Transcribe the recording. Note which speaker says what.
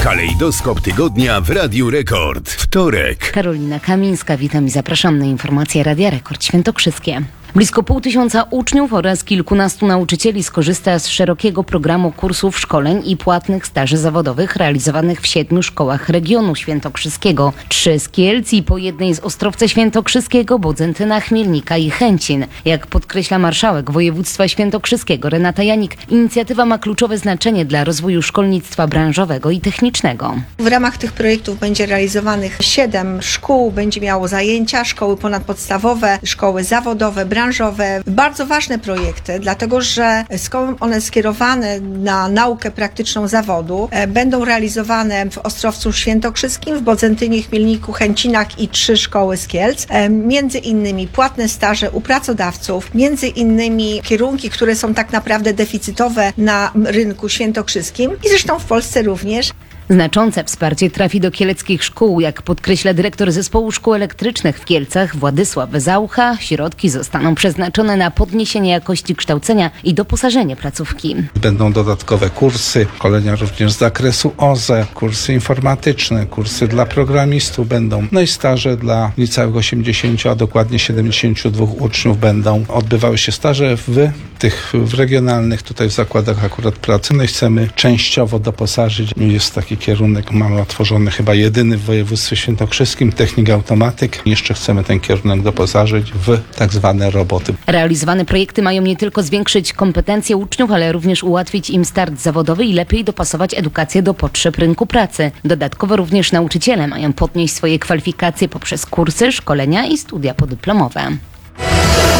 Speaker 1: Kalejdoskop tygodnia w Radiu Rekord. Wtorek.
Speaker 2: Karolina Kamińska, witam i zapraszam na informacje Radia Rekord Świętokrzyskie. Blisko 500 uczniów oraz kilkunastu nauczycieli skorzysta z szerokiego programu kursów, szkoleń i płatnych staży zawodowych realizowanych w 7 szkołach regionu świętokrzyskiego. 3 z Kielc i po jednej z Ostrowca Świętokrzyskiego, Bodzentyna, Chmielnika i Chęcin. Jak podkreśla marszałek województwa świętokrzyskiego Renata Janik, inicjatywa ma kluczowe znaczenie dla rozwoju szkolnictwa branżowego i technicznego.
Speaker 3: W ramach tych projektów będzie realizowanych 7 szkół, będzie miało zajęcia, szkoły ponadpodstawowe, szkoły zawodowe, branżowe. Bardzo ważne projekty, dlatego że są one skierowane na naukę praktyczną zawodu. Będą realizowane w Ostrowcu Świętokrzyskim, w Bodzentynie, Chmielniku, Chęcinach i 3 szkoły z Kielc. Między innymi płatne staże u pracodawców, między innymi kierunki, które są tak naprawdę deficytowe na rynku świętokrzyskim i zresztą w Polsce również.
Speaker 2: Znaczące wsparcie trafi do kieleckich szkół, jak podkreśla dyrektor Zespołu Szkół Elektrycznych w Kielcach Władysław Zaucha. Środki zostaną przeznaczone na podniesienie jakości kształcenia i doposażenie placówki.
Speaker 4: Będą dodatkowe kursy, szkolenia również z zakresu OZE, kursy informatyczne, kursy dla programistów będą. No i staże dla niecałych 80, a dokładnie 72 uczniów będą odbywały się staże w regionalnych, tutaj w zakładach akurat pracy. No i chcemy częściowo doposażyć. Jest taki kierunek, mamy otworzony chyba jedyny w województwie świętokrzyskim, technik automatyk. Jeszcze chcemy ten kierunek doposażyć w tak zwane roboty.
Speaker 2: Realizowane projekty mają nie tylko zwiększyć kompetencje uczniów, ale również ułatwić im start zawodowy i lepiej dopasować edukację do potrzeb rynku pracy. Dodatkowo również nauczyciele mają podnieść swoje kwalifikacje poprzez kursy, szkolenia i studia podyplomowe.